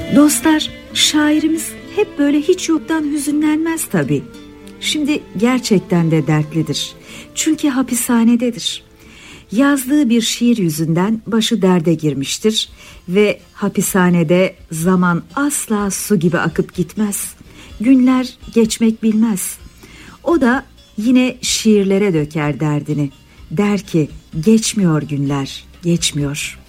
Dostlar, şairimiz hep böyle hiç yoktan hüzünlenmez tabii. Şimdi gerçekten de dertlidir. Çünkü hapishanededir. Yazdığı bir şiir yüzünden başı derde girmiştir ve hapishanede zaman asla su gibi akıp gitmez. Günler geçmek bilmez. O da yine şiirlere döker derdini. Der ki geçmiyor günler, geçmiyor.